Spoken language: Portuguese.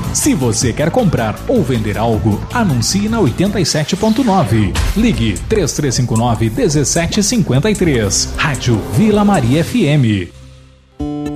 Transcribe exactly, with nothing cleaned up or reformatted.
Se você quer comprar ou vender algo, anuncie na oitenta e sete ponto nove. Ligue três três cinco nove um sete cinco três. Rádio Vila Maria F M.